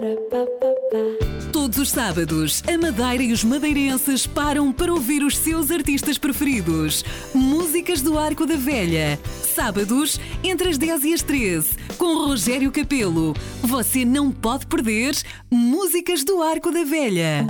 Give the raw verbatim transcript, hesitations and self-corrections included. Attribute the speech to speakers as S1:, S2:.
S1: Todos os sábados, a Madeira e os madeirenses param para ouvir os seus artistas preferidos. Músicas do Arco da Velha. Sábados, entre as dez e as treze, com Rogério Capelo. Você não pode perder Músicas do Arco da Velha.